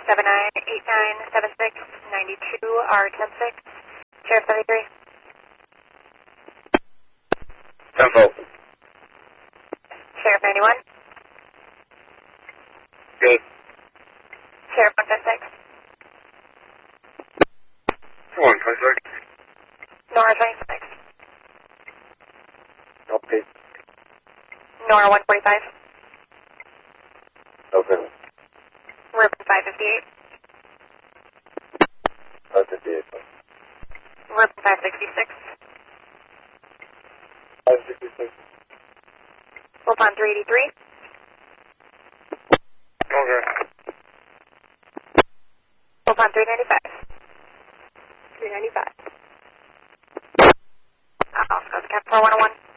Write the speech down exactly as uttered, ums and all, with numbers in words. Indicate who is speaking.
Speaker 1: seven nine eight nine seven six nine two R ten six. Sheriff seventy-three.
Speaker 2: Tempo.
Speaker 1: Sheriff ninety-one.
Speaker 2: Good.
Speaker 1: Sheriff one fifty-six.
Speaker 2: one twenty-six.
Speaker 1: Nora twenty-six.
Speaker 2: Okay.
Speaker 1: Nora one forty-five.
Speaker 2: Open.
Speaker 1: Ruben five fifty-eight.
Speaker 2: five fifty-eight.
Speaker 1: Ruben five sixty-six.
Speaker 2: five sixty-six.
Speaker 1: Wolfon three eighty-three.
Speaker 2: Okay.
Speaker 1: Wolfon three ninety-five. three ninety-five. Uh, Oscar, Cap four one oh one.